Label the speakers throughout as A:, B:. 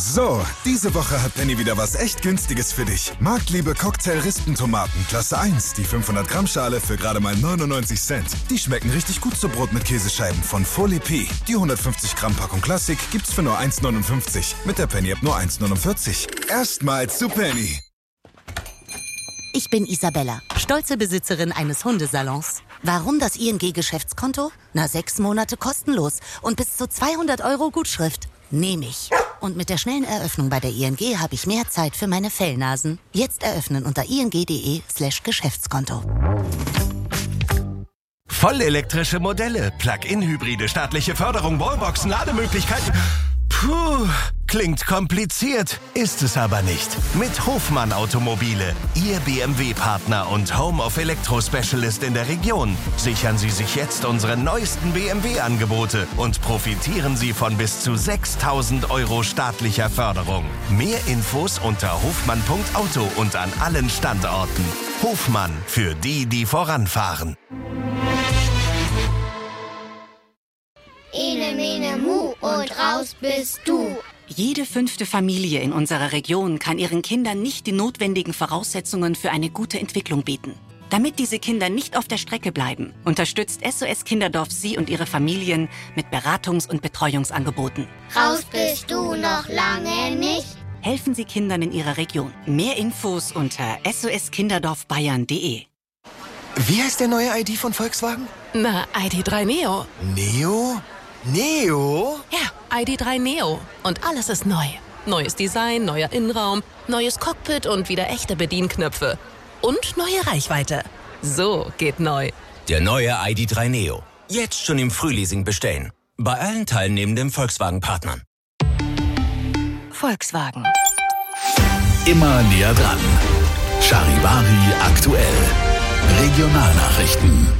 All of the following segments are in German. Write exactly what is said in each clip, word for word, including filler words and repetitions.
A: So, diese Woche hat Penny wieder was echt Günstiges für dich. Marktliebe Cocktail-Rispentomaten, Klasse eins, die fünfhundert Gramm Schale für gerade mal neunundneunzig Cent. Die schmecken richtig gut zu Brot mit Käsescheiben von Folie P. Die hundertfünfzig Gramm Packung Klassik gibt's für nur eins neunundfünfzig. Mit der Penny-App nur eins neunundvierzig. Erstmal zu Penny.
B: Ich bin Isabella, stolze Besitzerin eines Hundesalons. Warum das I N G-Geschäftskonto? Na, sechs Monate kostenlos und bis zu zweihundert Euro Gutschrift. Nehme ich. Und mit der schnellen Eröffnung bei der I N G habe ich mehr Zeit für meine Fellnasen. Jetzt eröffnen unter ing.de slash Geschäftskonto.
C: Vollelektrische Modelle, Plug-in-Hybride, staatliche Förderung, Wallboxen, Lademöglichkeiten. Puh, klingt kompliziert, ist es aber nicht. Mit Hofmann Automobile, Ihr B M W-Partner und Home of Electro Specialist in der Region. Sichern Sie sich jetzt unsere neuesten B M W-Angebote und profitieren Sie von bis zu sechstausend Euro staatlicher Förderung. Mehr Infos unter hofmann punkt auto und an allen Standorten. Hofmann, für die, die voranfahren.
D: Ene, mene, mu und raus bist du.
E: Jede fünfte Familie in unserer Region kann ihren Kindern nicht die notwendigen Voraussetzungen für eine gute Entwicklung bieten. Damit diese Kinder nicht auf der Strecke bleiben, unterstützt S O S Kinderdorf Sie und Ihre Familien mit Beratungs- und Betreuungsangeboten.
D: Raus bist du noch lange nicht.
E: Helfen Sie Kindern in Ihrer Region. Mehr Infos unter s o s kinderdorf bayern punkt de.
F: Wie heißt der neue I D von Volkswagen?
G: Na, I D drei Neo.
F: Neo? Neo?
G: Ja, I D drei Neo. Und alles ist neu. Neues Design, neuer Innenraum, neues Cockpit und wieder echte Bedienknöpfe. Und neue Reichweite. So geht neu.
H: Der neue I D drei Neo. Jetzt schon im Frühleasing bestellen. Bei allen teilnehmenden Volkswagen-Partnern.
E: Volkswagen.
I: Immer näher dran. Charivari aktuell. Regionalnachrichten.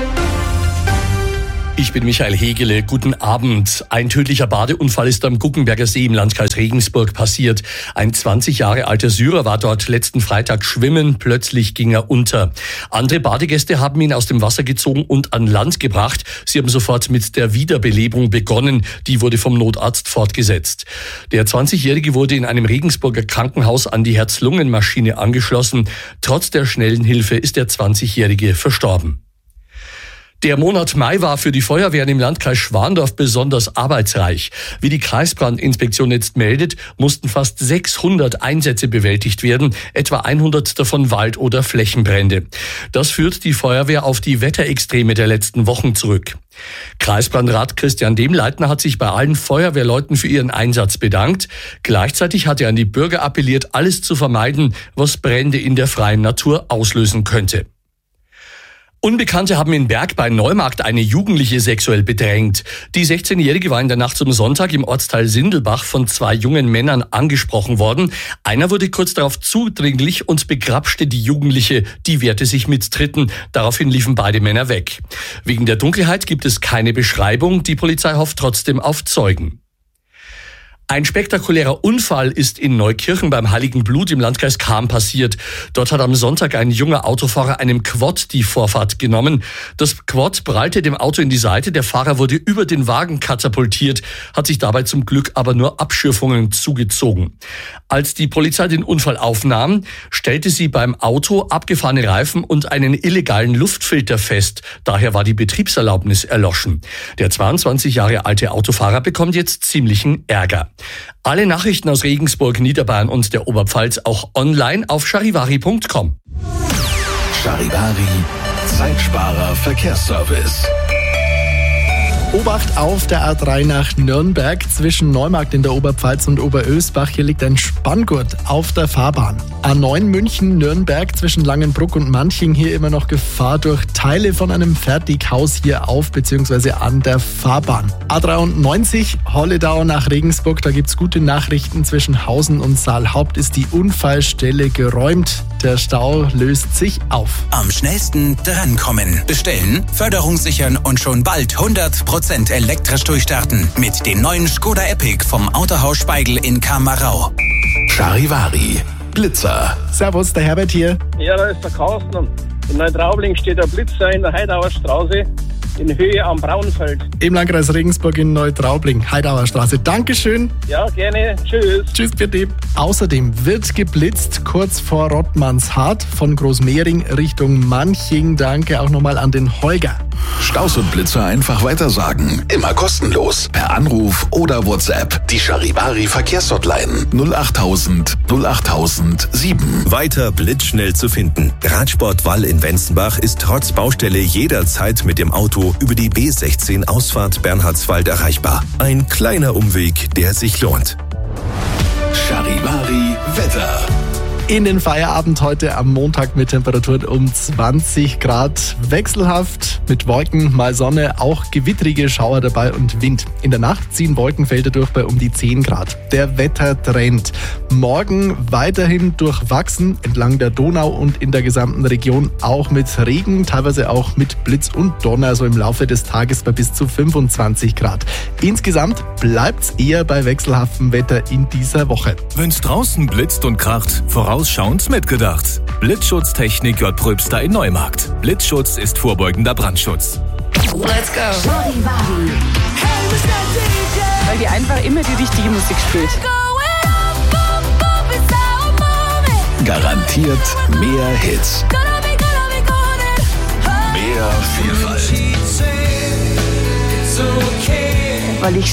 J: Ich bin Michael Hegele. Guten Abend. Ein tödlicher Badeunfall ist am Guggenberger See im Landkreis Regensburg passiert. Ein zwanzig Jahre alter Syrer war dort letzten Freitag schwimmen. Plötzlich ging er unter. Andere Badegäste haben ihn aus dem Wasser gezogen und an Land gebracht. Sie haben sofort mit der Wiederbelebung begonnen. Die wurde vom Notarzt fortgesetzt. Der zwanzigjährige wurde in einem Regensburger Krankenhaus an die Herz-Lungen-Maschine angeschlossen. Trotz der schnellen Hilfe ist der zwanzigjährige verstorben. Der Monat Mai war für die Feuerwehren im Landkreis Schwandorf besonders arbeitsreich. Wie die Kreisbrandinspektion jetzt meldet, mussten fast sechshundert Einsätze bewältigt werden, etwa hundert davon Wald- oder Flächenbrände. Das führt die Feuerwehr auf die Wetterextreme der letzten Wochen zurück. Kreisbrandrat Christian Demleitner hat sich bei allen Feuerwehrleuten für ihren Einsatz bedankt. Gleichzeitig hat er an die Bürger appelliert, alles zu vermeiden, was Brände in der freien Natur auslösen könnte. Unbekannte haben in Berg bei Neumarkt eine Jugendliche sexuell bedrängt. Die sechzehnjährige war in der Nacht zum Sonntag im Ortsteil Sindelbach von zwei jungen Männern angesprochen worden. Einer wurde kurz darauf zudringlich und begrapschte die Jugendliche. Die wehrte sich mit Tritten. Daraufhin liefen beide Männer weg. Wegen der Dunkelheit gibt es keine Beschreibung. Die Polizei hofft trotzdem auf Zeugen. Ein spektakulärer Unfall ist in Neukirchen beim Heiligen Blut im Landkreis Cham passiert. Dort hat am Sonntag ein junger Autofahrer einem Quad die Vorfahrt genommen. Das Quad prallte dem Auto in die Seite, der Fahrer wurde über den Wagen katapultiert, hat sich dabei zum Glück aber nur Abschürfungen zugezogen. Als die Polizei den Unfall aufnahm, stellte sie beim Auto abgefahrene Reifen und einen illegalen Luftfilter fest. Daher war die Betriebserlaubnis erloschen. Der zweiundzwanzig Jahre alte Autofahrer bekommt jetzt ziemlichen Ärger. Alle Nachrichten aus Regensburg, Niederbayern und der Oberpfalz auch online auf charivari punkt com.
I: Charivari, Zeitsparer Verkehrsservice.
K: Obacht auf der A drei nach Nürnberg zwischen Neumarkt in der Oberpfalz und Oberösbach. Hier liegt ein Spanngurt auf der Fahrbahn. A neun München-Nürnberg zwischen Langenbruck und Manching. Hier immer noch Gefahr durch Teile von einem Fertighaus hier auf bzw. an der Fahrbahn. A dreiundneunzig Holledau nach Regensburg. Da gibt's gute Nachrichten. Zwischen Hausen und Saalhaupt ist die Unfallstelle geräumt. Der Stau löst sich auf.
H: Am schnellsten drankommen. Bestellen, Förderung sichern und schon bald hundert Prozent elektrisch durchstarten mit dem neuen Skoda Epic vom Autohaus Speigl in Kamerau.
I: Charivari, Blitzer.
K: Servus, der Herbert hier.
L: Ja, da ist der Carsten. In Neutraubling steht der Blitzer in der Heidauer Straße. in Höhe am Braunfeld.
K: Im Landkreis Regensburg in Neutraubling, Heidauer Straße. Dankeschön.
L: Ja, gerne. Tschüss.
K: Tschüss, bitte. Außerdem wird geblitzt kurz vor Rottmannshardt von Großmehring Richtung Manching. Danke auch nochmal an den Holger.
I: Staus und Blitzer einfach weitersagen. Immer kostenlos. Per Anruf oder WhatsApp. Die Charivari Verkehrshotline null achttausend null achttausend sieben.
M: Weiter blitzschnell zu finden. Radsport Wall in Wenzenbach ist trotz Baustelle jederzeit mit dem Auto über die B sechzehn Ausfahrt Bernhardswald erreichbar. Ein kleiner Umweg, der sich lohnt.
I: Charivari Wetter.
K: In den Feierabend heute am Montag mit Temperaturen um zwanzig Grad. Wechselhaft mit Wolken, mal Sonne, auch gewittrige Schauer dabei und Wind. In der Nacht ziehen Wolkenfelder durch bei um die zehn Grad. Der Wettertrend. Morgen weiterhin durchwachsen entlang der Donau und in der gesamten Region auch mit Regen, teilweise auch mit Blitz und Donner, also im Laufe des Tages bei bis zu fünfundzwanzig Grad. Insgesamt bleibt's eher bei wechselhaftem Wetter in dieser Woche.
N: Wenn's draußen blitzt und kracht, vorausschauend mitgedacht. Blitzschutztechnik J. Pröbster in Neumarkt. Blitzschutz ist vorbeugender Brandschutz.
O: Let's go. Weil die einfach immer die richtige Musik spielt.
I: Garantiert mehr Hits. Mehr Vielfalt.
O: Weil ich